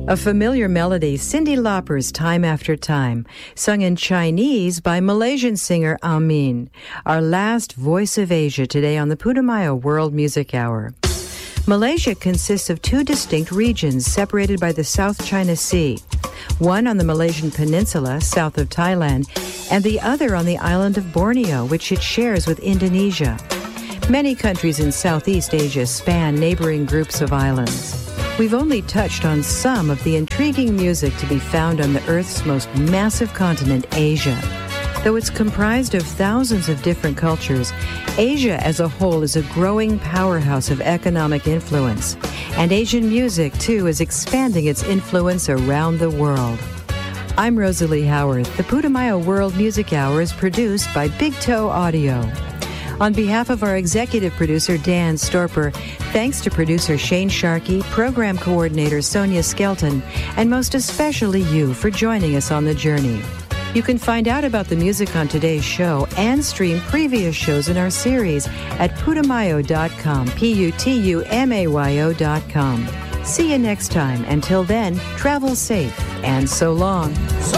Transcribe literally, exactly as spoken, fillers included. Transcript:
A familiar melody, Cyndi Lauper's Time After Time, sung in Chinese by Malaysian singer Amin. Our last Voice of Asia today on the Putumayo World Music Hour. Malaysia consists of two distinct regions separated by the South China Sea, one on the Malaysian peninsula south of Thailand, and the other on the island of Borneo, which it shares with Indonesia. Many countries in Southeast Asia span neighboring groups of islands. We've only touched on some of the intriguing music to be found on the Earth's most massive continent, Asia. Though it's comprised of thousands of different cultures, Asia as a whole is a growing powerhouse of economic influence. And Asian music, too, is expanding its influence around the world. I'm Rosalie Howarth. The Putumayo World Music Hour is produced by Big Toe Audio. On behalf of our executive producer, Dan Storper, thanks to producer Shane Sharkey, program coordinator Sonia Skelton, and most especially you for joining us on the journey. You can find out about the music on today's show and stream previous shows in our series at putumayo dot com, P U T U M A Y O dot com. See you next time. Until then, travel safe, and so long.